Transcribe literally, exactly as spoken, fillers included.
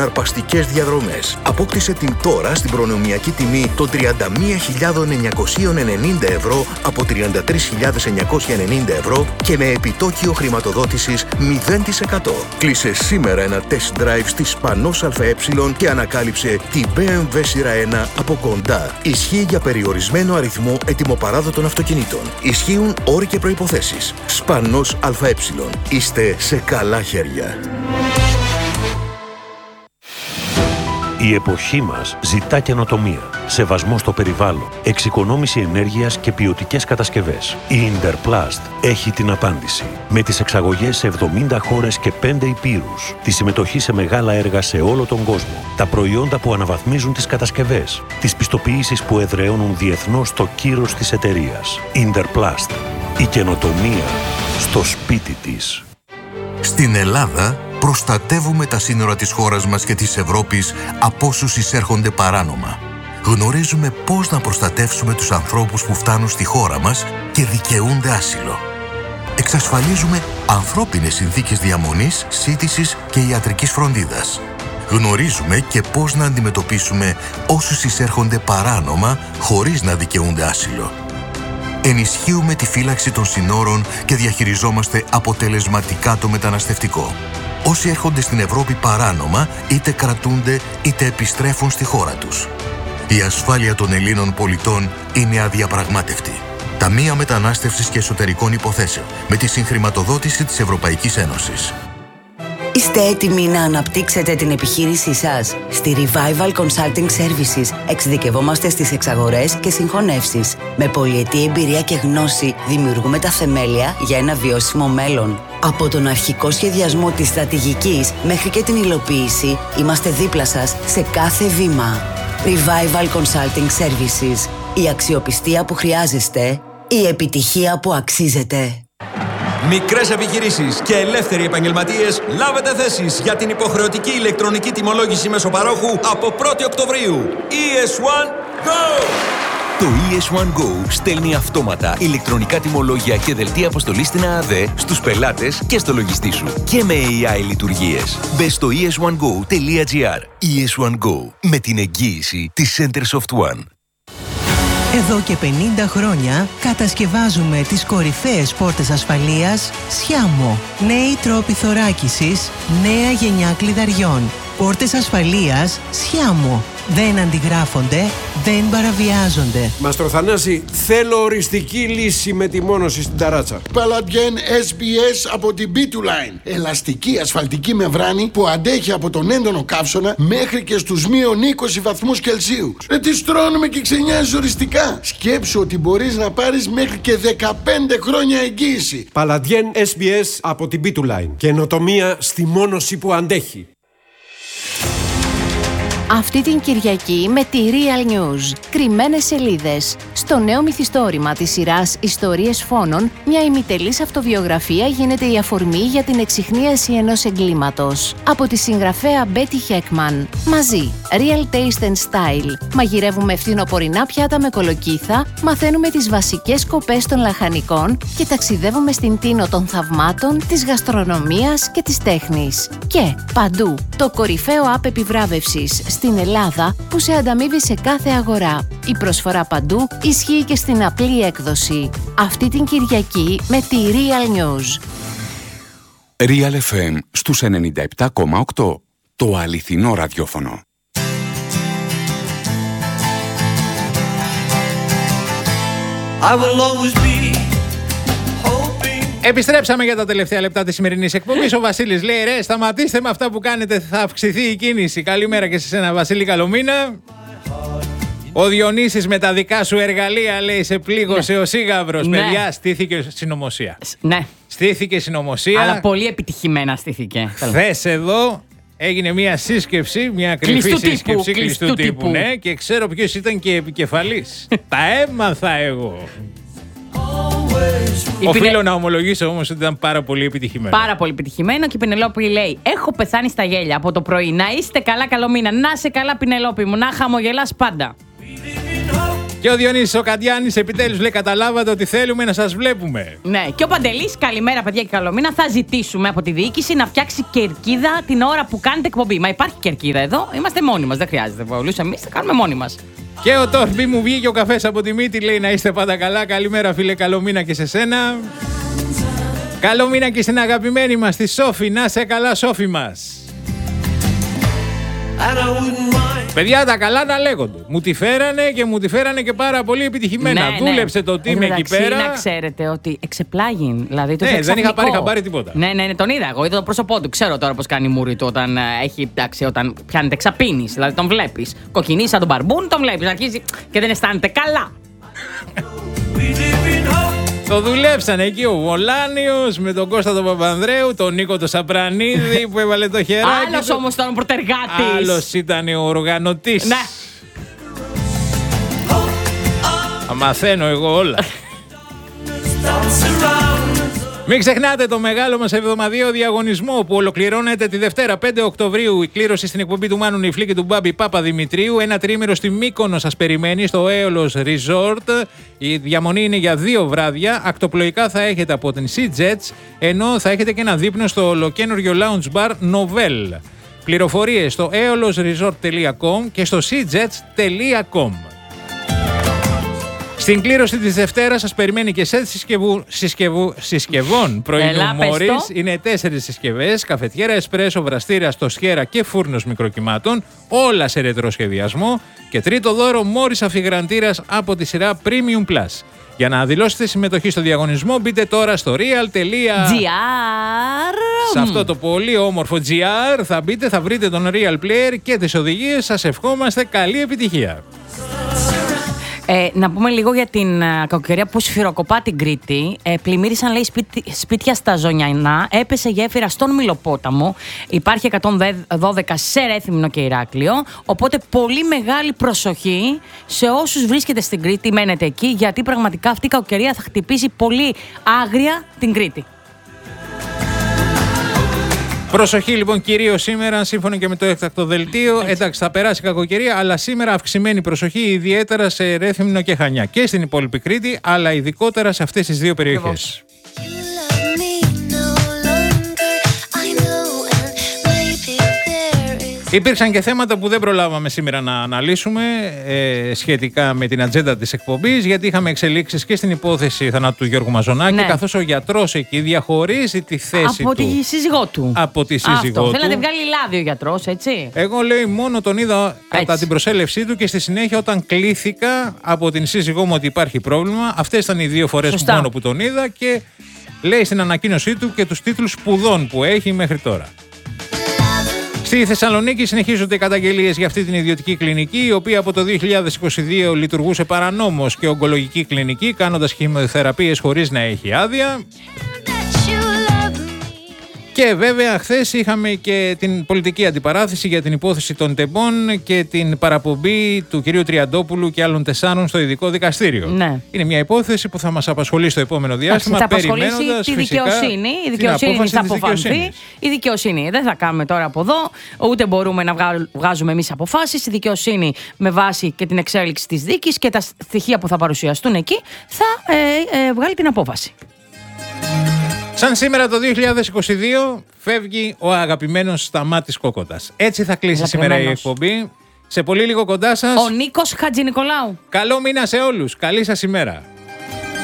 συναρπαστικές διαδρομές. Απόκτησε την τώρα στην προνομιακή τιμή των τριάντα μία χιλιάδες εννιακόσια ενενήντα ευρώ από τριάντα τρεις χιλιάδες εννιακόσια ενενήντα ευρώ και με επιτόκιο χρηματοδότησης μηδέν τοις εκατό. Κλείσε σήμερα ένα test drive στη Σπανός ΑΕ και ανακάλυψε την μπι εμ ντάμπλιου σειρά ένα από κοντά. Ισχύει για περιορισμένο αριθμό ετοιμοπαράδοτων αυτοκινήτων. Ισχύουν όροι και προϋποθέσεις. Σπανός ΑΕ. Είστε σε καλά χέρια. Η εποχή μας ζητά καινοτομία, σεβασμό στο περιβάλλον, εξοικονόμηση ενέργειας και ποιοτικές κατασκευές. Η Interplast έχει την απάντηση. Με τις εξαγωγές σε εβδομήντα χώρες και πέντε υπήρους, τη συμμετοχή σε μεγάλα έργα σε όλο τον κόσμο, τα προϊόντα που αναβαθμίζουν τις κατασκευές, τις πιστοποιήσεις που εδραιώνουν διεθνώς το κύρος της εταιρείας. Interplast. Η καινοτομία στο σπίτι της. Στην Ελλάδα προστατεύουμε τα σύνορα της χώρας μας και της Ευρώπης από όσους εισέρχονται παράνομα. Γνωρίζουμε πώς να προστατεύσουμε τους ανθρώπους που φτάνουν στη χώρα μας και δικαιούνται άσυλο. Εξασφαλίζουμε ανθρώπινες συνθήκες διαμονής, σύντησης και ιατρικής φροντίδας. Γνωρίζουμε και πώς να αντιμετωπίσουμε όσους εισέρχονται παράνομα χωρίς να δικαιούνται άσυλο. Ενισχύουμε τη φύλαξη των συνόρων και διαχειριζόμαστε αποτελεσματικά το μεταναστευτικό. Όσοι έρχονται στην Ευρώπη παράνομα, είτε κρατούνται είτε επιστρέφουν στη χώρα τους. Η ασφάλεια των Ελλήνων πολιτών είναι αδιαπραγμάτευτη. Ταμεία Μετανάστευσης και Εσωτερικών Υποθέσεων, με τη συγχρηματοδότηση της Ευρωπαϊκής Ένωσης. Είστε έτοιμοι να αναπτύξετε την επιχείρησή σας? Στη Revival Consulting Services εξειδικευόμαστε στις εξαγορές και συγχωνεύσεις. Με πολυετή εμπειρία και γνώση δημιουργούμε τα θεμέλια για ένα βιώσιμο μέλλον. Από τον αρχικό σχεδιασμό της στρατηγικής μέχρι και την υλοποίηση, είμαστε δίπλα σας σε κάθε βήμα. Revival Consulting Services. Η αξιοπιστία που χρειάζεστε, η επιτυχία που αξίζετε. Μικρές επιχειρήσεις και ελεύθεροι επαγγελματίες, λάβετε θέσεις για την υποχρεωτική ηλεκτρονική τιμολόγηση μέσω παρόχου από πρώτη Οκτωβρίου. ι ες βαν Go! Το ι ες βαν Go στέλνει αυτόματα ηλεκτρονικά τιμολόγια και δελτία αποστολής στην ΑΑΔΕ, στους πελάτες και στο λογιστή σου. Και με έι άι λειτουργίες. Μπες στο ι ες βαν γκο τελεία τζι άρ. ι ες βαν Go, με την εγγύηση της Centersoft One. Εδώ και πενήντα χρόνια κατασκευάζουμε τις κορυφαίες πόρτες ασφαλείας Sciamo. Νέοι τρόποι θωράκισης, νέα γενιά κλειδαριών. Πόρτες ασφαλείας Sciamo. Δεν αντιγράφονται, δεν παραβιάζονται. Μαστρο Θανάση, θέλω οριστική λύση με τη μόνωση στην ταράτσα. Παλαντιέν ες μπι ες από την μπι του Line. Ελαστική ασφαλτική μεμβράνη που αντέχει από τον έντονο καύσωνα μέχρι και στους μείον είκοσι βαθμούς Κελσίου. Ρε τι στρώνουμε και ξενιάζει οριστικά. Σκέψου ότι μπορείς να πάρεις μέχρι και δεκαπέντε χρόνια εγγύηση. Παλαντιέν ες μπι ες από την μπι του Line. Καινοτομία στη μόνωση που αντέχει. Αυτή την Κυριακή με τη Real News. Κρυμμένες σελίδες. Στο νέο μυθιστόρημα της σειράς Ιστορίες Φόνων, μια ημιτελής αυτοβιογραφία γίνεται η αφορμή για την εξιχνίαση ενός εγκλήματος. Από τη συγγραφέα Betty Heckman. Μαζί. Real Taste and Style. Μαγειρεύουμε φθινοπορεινά πιάτα με κολοκύθα, μαθαίνουμε τις βασικές σκοπές των λαχανικών και ταξιδεύουμε στην τίνο των θαυμάτων, της γαστρονομίας και της τέχνης. Και παντού. Το κορυφαίο app επιβράβευσης στην Ελλάδα που σε ανταμείβει σε κάθε αγορά. Η προσφορά παντού ισχύει και στην απλή έκδοση. Αυτή την Κυριακή με τη Real News. Real εφ εμ στους ενενήντα επτά κόμμα οκτώ. Το αληθινό ραδιόφωνο. I will always be. Επιστρέψαμε για τα τελευταία λεπτά της σημερινής εκπομπής. Ο Βασίλης λέει: ρε, σταματήστε με αυτά που κάνετε, θα αυξηθεί η κίνηση. Καλημέρα και σε σένα, Βασίλη, καλό μήνα. Ο Διονύσης με τα δικά σου εργαλεία, λέει, σε πλήγωσε ναι. ο Σίγαβρος. Ναι. Παιδιά, στήθηκε συνωμοσία. Ναι. Στήθηκε συνωμοσία. Αλλά πολύ επιτυχημένα στήθηκε. Χθες εδώ έγινε μια σύσκεψη, μια κρυφή σύσκεψη κλειστού τύπου. τύπου ναι, και ξέρω ποιος ήταν και επικεφαλής. Τα έμαθα εγώ. Οφείλω πινε... να ομολογήσω όμως ότι ήταν πάρα πολύ επιτυχημένο. Πάρα πολύ επιτυχημένο και η Πινελόπη λέει: έχω πεθάνει στα γέλια από το πρωί. Να είστε καλά, καλό μήνα. Να είσαι καλά, Πινελόπη μου, να χαμογελάς πάντα. Και ο Διονύσης ο Καντιάνης επιτέλους λέει: καταλάβατε ότι θέλουμε να σας βλέπουμε. Ναι, και ο Παντελής, καλημέρα παιδιά και καλό μήνα. Θα ζητήσουμε από τη διοίκηση να φτιάξει κερκίδα την ώρα που κάνετε εκπομπή. Μα υπάρχει κερκίδα εδώ, είμαστε μόνοι μας. Δεν χρειάζεται πολλούς, εμείς θα κάνουμε μόνοι μας. Και ο Τόρμπι μου βγήκε ο καφές από τη μύτη, λέει να είστε πάντα καλά. Καλημέρα φίλε, καλό μήνα και σε σένα. Καλό μήνα και στην αγαπημένη μας τη Σόφη. Να σε καλά, Σόφη μας. Παιδιά, τα καλά να λέγονται. Μου τη φέρανε και μου τη φέρανε και πάρα πολύ επιτυχημένα. Ναι, Δούλεψε ναι. το team εκεί πέρα. Να ξέρετε ότι εξεπλάγει. Δηλαδή, το ναι, δεν είχα πάρει χαμπάρι τίποτα. Ναι, ναι, ναι, τον είδα εγώ. Είδα το πρόσωπό του. Ξέρω τώρα πώς κάνει η μούρη του όταν, έχει, εντάξει, όταν πιάνεται ξαπίνης. Δηλαδή τον βλέπεις. Κοκκινή σαν τον μπαρμπούν, τον βλέπεις. Αρχίζει και δεν αισθάνεται καλά. Το δουλέψανε εκεί ο Βολάνιος με τον Κώστα τον Παπανδρέου, τον Νίκο τον Σαπρανίδη που έβαλε το χεράκι. Άλλος όμως ήταν ο πρωτεργάτης. Άλλος ήταν ο οργανωτής. Ναι. Θα μαθαίνω εγώ όλα. Μην ξεχνάτε το μεγάλο μας εβδομαδιαίο διαγωνισμό που ολοκληρώνεται τη Δευτέρα πέντε Οκτωβρίου. Η κλήρωση στην εκπομπή του Μάνου Νιφλή και του Μπάμπη Παπαδημητρίου. Ένα τρίμηνο στη Μύκονο σας περιμένει στο Aeolos Resort. Η διαμονή είναι για δύο βράδια. Ακτοπλοϊκά θα έχετε από την Sea Jets, ενώ θα έχετε και ένα δείπνο στο ολοκένουργιο lounge bar Novel. Πληροφορίες στο aeolosresort τελεία com και στο seajets τελεία com. Στην κλήρωση της Δευτέρας σας περιμένει και σετ συσκευού, συσκευού, συσκευών πρωινού Μόρις. Είναι τέσσερις συσκευές, καφετιέρα, εσπρέσο, βραστήρα, στοσιέρα και φούρνος μικροκυμάτων, όλα σε ρετρό σχεδιασμό. Και τρίτο δώρο, Μόρις αφιγραντήρας από τη σειρά Premium Plus. Για να δηλώσετε συμμετοχή στο διαγωνισμό, μπείτε τώρα στο real τελεία τζι άρ. Σε αυτό το πολύ όμορφο τζι άρ θα μπείτε, θα βρείτε τον Real Player και τις οδηγίες. Σας ευχόμαστε καλή επιτυχία. Ε, να πούμε λίγο για την uh, κακοκαιρία που σφυροκοπά την Κρήτη. Ε, πλημμύρισαν, λέει, σπίτι, σπίτια στα Ζωνιανά. Έπεσε γέφυρα στον Μυλοπόταμο. Υπάρχει εκατόν δώδεκα σε Ρέθυμνο και Ηράκλειο. Οπότε πολύ μεγάλη προσοχή σε όσους βρίσκεται στην Κρήτη, μένετε εκεί, γιατί πραγματικά αυτή η κακοκαιρία θα χτυπήσει πολύ άγρια την Κρήτη. Προσοχή λοιπόν κυρίως σήμερα, σύμφωνα και με το έκτακτο δελτίο. Έτσι. Εντάξει, θα περάσει κακοκαιρία, αλλά σήμερα αυξημένη προσοχή, ιδιαίτερα σε Ρέθυμνο και Χανιά και στην υπόλοιπη Κρήτη, αλλά ειδικότερα σε αυτές τις δύο περιοχές. Υπήρξαν και θέματα που δεν προλάβαμε σήμερα να αναλύσουμε ε, σχετικά με την ατζέντα της εκπομπής, γιατί είχαμε εξελίξεις και στην υπόθεση θανάτου του Γιώργου Μαζονάκη, ναι. καθώς ο γιατρός εκεί διαχωρίζει τη θέση από του. Από τη σύζυγό του. Από τη σύζυγό Αυτό. του. Θέλει να βγάλει λάδι ο γιατρός, έτσι. Εγώ λέει μόνο τον είδα κατά την προσέλευσή του και στη συνέχεια όταν κλήθηκα από την σύζυγό μου ότι υπάρχει πρόβλημα. Αυτές ήταν οι δύο φορές που μόνο που τον είδα και λέει στην ανακοίνωσή του και τους τίτλους σπουδών που έχει μέχρι τώρα. Στη Θεσσαλονίκη συνεχίζονται οι καταγγελίες για αυτή την ιδιωτική κλινική, η οποία από το δύο χιλιάδες είκοσι δύο λειτουργούσε παρανόμως και ογκολογική κλινική, κάνοντας χημειοθεραπείες χωρίς να έχει άδεια. Και βέβαια χθες είχαμε και την πολιτική αντιπαράθεση για την υπόθεση των τεμπών και την παραπομπή του κυρίου Τριαντόπουλου και άλλων τεσσάρων στο ειδικό δικαστήριο. Ναι. Είναι μια υπόθεση που θα μας απασχολεί στο επόμενο διάστημα. Θα απασχολήσει τη φυσικά δικαιοσύνη. Η δικαιοσύνη θα αποφανθεί. Η δικαιοσύνη δεν θα κάνουμε τώρα από εδώ, ούτε μπορούμε να βγάζουμε εμείς αποφάσεις. Η δικαιοσύνη με βάση και την εξέλιξη της δίκης και τα στοιχεία που θα παρουσιαστούν εκεί θα ε, ε, βγάλει την απόφαση. Σαν σήμερα το δύο χιλιάδες είκοσι δύο φεύγει ο αγαπημένος Σταμάτης Κόκοτας. Έτσι θα κλείσει σήμερα η εκπομπή. Σε πολύ λίγο κοντά σας ο Νίκος Χατζηνικολάου. Καλό μήνα σε όλους. Καλή σας ημέρα.